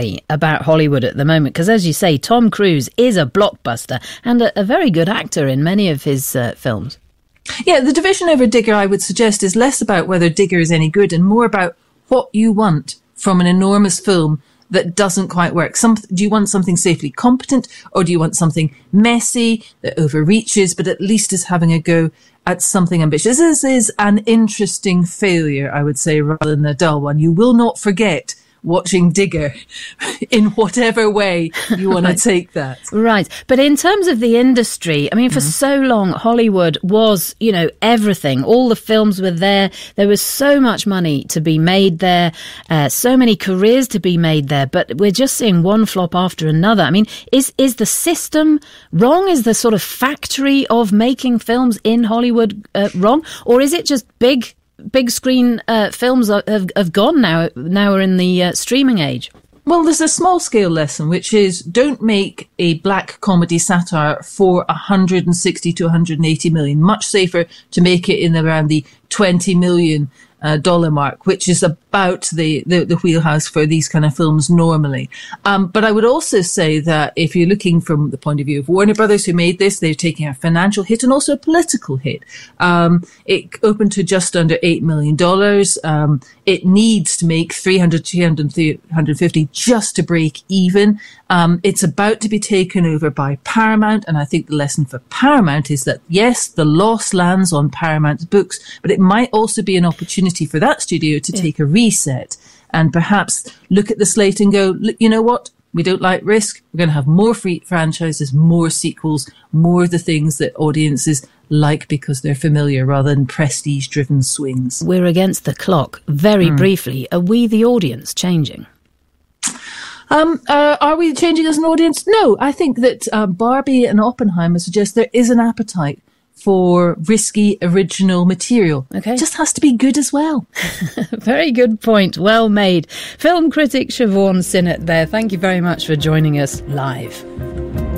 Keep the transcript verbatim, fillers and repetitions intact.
about Hollywood at the moment, because as you say, Tom Cruise is a blockbuster and a, a very good actor in many of his uh, films. Yeah, the division over Digger, I would suggest, is less about whether Digger is any good and more about what you want from an enormous film that doesn't quite work. Some, do you want something safely competent, or do you want something messy that overreaches but at least is having a go at something ambitious? This is an interesting failure, I would say, rather than a dull one. You will not forget watching Digger in whatever way you want right. to take that. Right. But in terms of the industry, I mean, for mm-hmm. so long, Hollywood was, you know, everything. All the films were there. There was so much money to be made there, uh, so many careers to be made there. But we're just seeing one flop after another. I mean, is, is the system wrong? Is the sort of factory of making films in Hollywood uh, wrong? Or is it just big Big screen uh, films are, have, have gone now. Now we're in the uh, streaming age. Well, there's a small scale lesson, which is don't make a black comedy satire for one hundred sixty to one hundred eighty million. Much safer to make it in around the twenty million uh, dollar mark, which is about the, the, the wheelhouse for these kind of films normally. Um, but I would also say that if you're looking from the point of view of Warner Brothers, who made this, they're taking a financial hit and also a political hit. Um, it opened to just under eight million dollars. Um, it needs to make three hundred, three hundred, three hundred fifty just to break even. Um, it's about to be taken over by Paramount. And I think the lesson for Paramount is that, yes, the loss lands on Paramount's books, but it might also be an opportunity for that studio to yeah. take a reset and perhaps look at the slate and go, look, you know what? We don't like risk. We're going to have more free franchises, more sequels, more of the things that audiences like because they're familiar rather than prestige-driven swings. We're against the clock. Very mm. briefly, are we the audience changing? Um, uh, are we changing as an audience? No, I think that uh, Barbie and Oppenheimer suggest there is an appetite for risky original material. Okay. It just has to be good as well. Very good point. Well made. Film critic Siobhan Sinnott there. Thank you very much for joining us live.